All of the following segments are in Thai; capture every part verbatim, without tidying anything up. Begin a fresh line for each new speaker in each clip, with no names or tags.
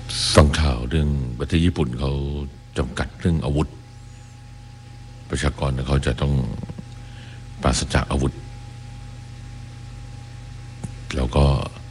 ฟังข่าวเรื่องประเทศญี่ปุ่นเขาจำกัดเรื่องอาวุธประชากรเขาจะต้องปราศจากอาวุธแล้วก็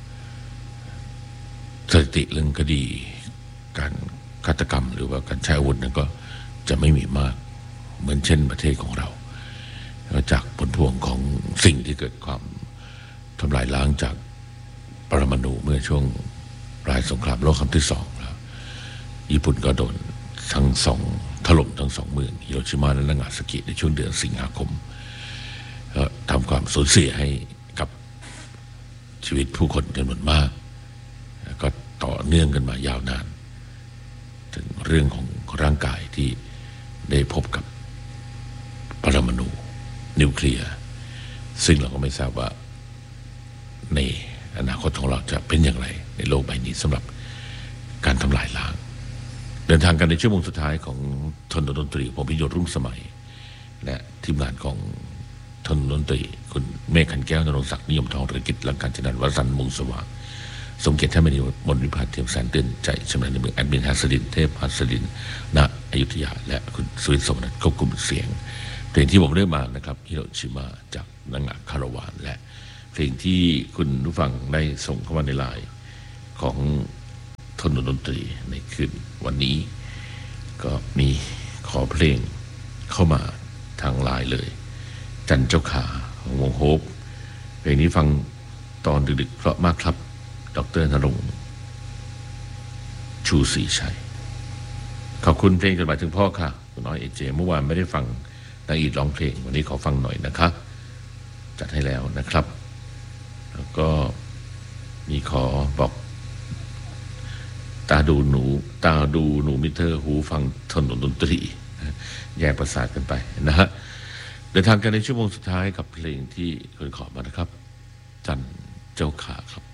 สถิติเรื่องคดีการฆาตกรรมหรือว่าการใช้อาวุธนั้นก็จะไม่มีมากเหมือนเช่นประเทศของเราจากผลพวงของสิ่งที่เกิดความทำลายล้างจากปรมาณูเมื่อช่วงปลายสงครามโลกครั้งที่สองแล้วญี่ปุ่นก็โดนทั้งสองถล่มทั้งสองเมืองฮิโรชิมาและนางาซากิในช่วงเดือนสิงหาคมทำความสูญเสียให้กับชีวิตผู้คนจำนวนมากก็ต่อเนื่องกันมายาวนานถึงเรื่องของร่างกายที่ได้พบกับปรมาณูนิวเคลียร์ซึ่งเราก็ไม่ทราบว่าในอนาคตของเราจะเป็นอย่างไรในโลกใบนี้สำหรับการทำลายล้างเดินทางกันในชั่วโมงสุดท้ายของทนดนตรีผมพิยศรุ่งสมัยและทีมงานของทนดนตรีคุณเมฆขันแก้วนรงศักดิ์นิยมทองธุรกิจหลังการชนะวสันต์มุงสว่างสมเกียรติท่านมณีมนต์วิพาเทียมแสนเตือนใจชำนาญในเมืองแอดมินฮัสดินเทพฮัสดินณอยุธยาและคุณสุวิทย์สมนันท์ควบคุมเสียงเพลงที่ผมเลือกมานะครับฮิโรชิมาจากนางาคาราวานและเพลงที่คุณผู้ฟังได้ส่งเข้ามาในไลน์ของทนดนตรีในคืนวันนี้ก็มีขอเพลงเข้ามาทางไลน์เลยจันเจ้าขาของวงโฮปเพลงนี้ฟังตอนดึกๆเพราะมากครับดร.ณรงค์ชูศรีชัยขอบคุณเพลงจดหมายถึงพ่อค่ะคุณน้อยเอเจเมื่อวานไม่ได้ฟังนางอีดร้องเพลงวันนี้ขอฟังหน่อยนะคะจัดให้แล้วนะครับแล้วก็มีขอบอกตาดูหนูตาดูหนูมิเตอร์หูฟังถนนดนตรีแยกประสาทกันไปนะฮะเดินทางกันในชั่วโมงสุดท้ายกับเพลงที่คุณขอมานะครับจันเจ้าขาครับ